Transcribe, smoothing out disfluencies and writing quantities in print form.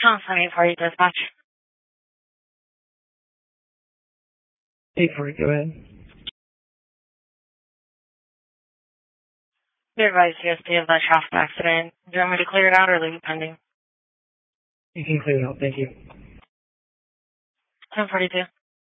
Johnson 840 dispatch. 840, go ahead. Be advised CSD of that traffic accident. Do you want me to clear it out or leave it pending? You can clear it out, thank you. 1042.